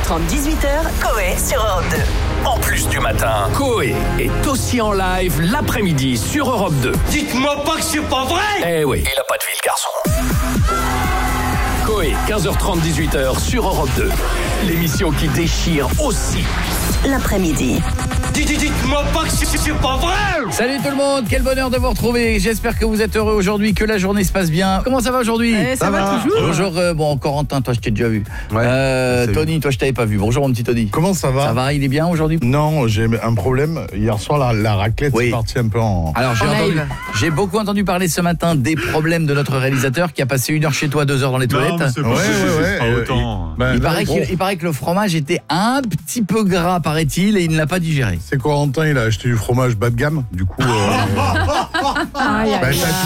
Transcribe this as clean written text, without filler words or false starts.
15h30, 18h, Coé sur Europe 2. En plus du matin, Coé est aussi en live l'après-midi sur Europe 2. Dites-moi pas que c'est pas vrai! Eh oui, il a pas de vie, le garçon. Coé, 15h30, 18h sur Europe 2. L'émission qui déchire aussi L'après-midi. Dites-moi pas que c'est pas vrai! Salut tout le monde, quel bonheur de vous retrouver. J'espère que vous êtes heureux aujourd'hui, que la journée se passe bien. Comment ça va aujourd'hui? Ça va toujours. Bonjour, Corentin, toi je t'ai déjà vu. Tony, toi je t'avais pas vu. Bonjour mon petit Tony. Comment ça va? Ça va, il est bien aujourd'hui? Non, j'ai un problème. Hier soir, la raclette est partie un peu en... Alors j'ai beaucoup entendu parler ce matin des problèmes de notre réalisateur qui a passé 1 heure chez toi, 2 heures dans les toilettes. Il paraît que le fromage était un petit peu gras, paraît-il, et il ne l'a pas digéré. C'est Corentin, il a acheté du fromage bas de gamme. Du coup...